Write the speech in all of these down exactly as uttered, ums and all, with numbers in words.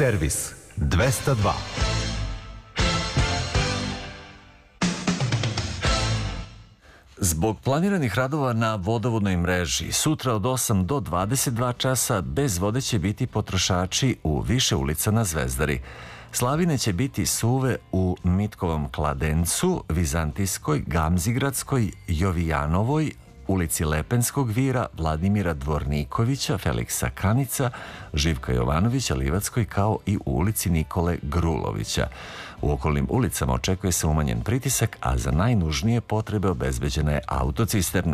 Servis dvesta dva. Zbog planiranih radova na vodovodnoj mreži, sutra od osam do dvadeset dva časa bez vode će biti potrošači u više ulica na Zvezdari. Slavine će biti suve u Mitkovom Kladencu, Vizantijskoj, Gamzigradskoj, Jovijanovoj, ulici Lepenskog vira, Vladimira Dvornikovića, Feliksa Kanica, Živka Jovanovića, Livatskoj, kao i u ulici Nikole Grulovića. U okolnim ulicama očekuje se umanjen pritisak, a za najnužnije potrebe obezbeđena je autocisterna.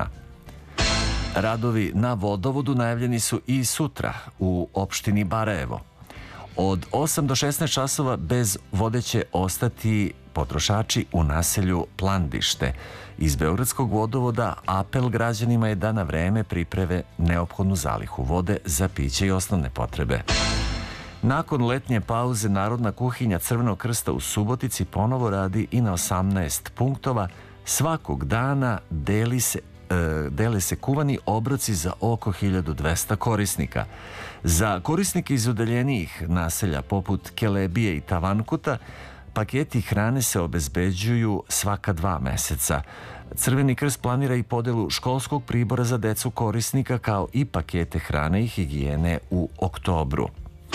Radovi na vodovodu najavljeni su i sutra u opštini Barajevo. Od osam do šesnaest časova bez vode će ostati potrošači u naselju Plandište. Iz Beogradskog vodovoda apel građanima je da na vreme pripreme neophodnu zalihu vode za piće i osnovne potrebe. Nakon letnje pauze Narodna kuhinja Crvenog krsta u Subotici ponovo radi i na osamnaest punktova. Svakog dana deli se dele se kuvani obroci za oko hiljadu dvesta korisnika. Za korisnike iz udaljenijih naselja poput Kelebije i Tavankuta paketi hrane se obezbeđuju svaka dva meseca. Crveni krst planira i podelu školskog pribora za decu korisnika, kao i pakete hrane i higijene u oktobru.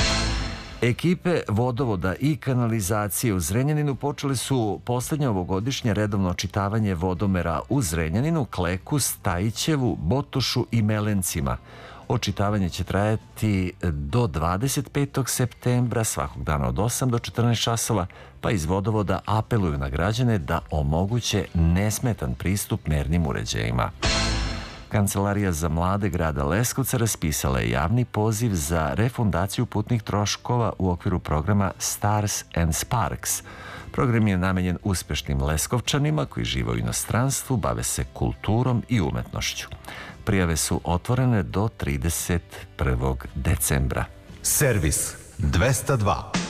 Ekipe vodovoda i kanalizacije u Zrenjaninu počeli su poslednje ovogodišnje redovno očitavanje vodomera u Zrenjaninu, Kleku, Stajićevu, Botošu i Melencima. Očitavanje će trajati do dvadeset petog septembra, svakog dana od osam do četrnaest časova, pa iz vodovoda apeluju na građane da omoguće nesmetan pristup mernim uređajima. Kancelarija za mlade grada Leskovca raspisala je javni poziv za refundaciju putnih troškova u okviru programa Stars and Sparks. Program je namenjen uspešnim Leskovčanima koji žive u inostranstvu, bave se kulturom i umetnošću. Prijave su otvorene do trideset prvog decembra. Servis dvesta dva.